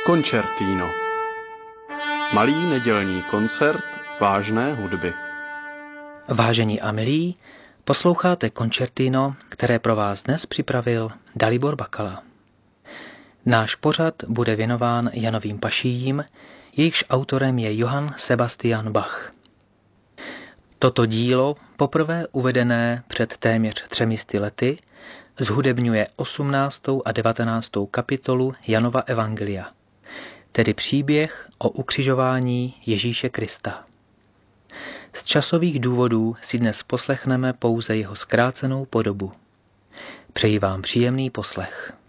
Koncertino. Malý nedělní koncert vážné hudby. Vážení a milí, posloucháte koncertino, které pro vás dnes připravil Dalibor Bakala. Náš pořad bude věnován Janovým pašijím, jejichž autorem je Johann Sebastian Bach. Toto dílo, poprvé uvedené před téměř 300 lety, zhudebňuje 18. a 19. kapitolu Janova evangelia, tedy příběh o ukřižování Ježíše Krista. Z časových důvodů si dnes poslechneme pouze jeho zkrácenou podobu. Přeji vám příjemný poslech.